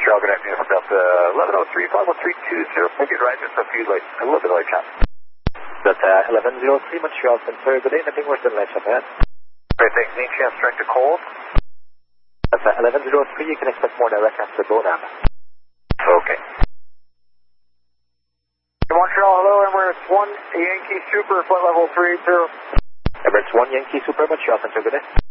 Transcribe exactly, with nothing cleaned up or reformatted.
Montreal, good afternoon. Delta eleven oh three, five one three two zero. Maybe right, just a few light, a little bit of light chop. Delta eleven oh three, Montreal Center, good day, nothing worse than light chop ahead. Great, thanks. Any chance strength to cold? Delta eleven oh three, you can expect more direct after Bonam. Okay. Montreal, hello, Emirates one, Yankee Super, flight level three zero. Emirates one, Yankee Super, Montreal Center, good day.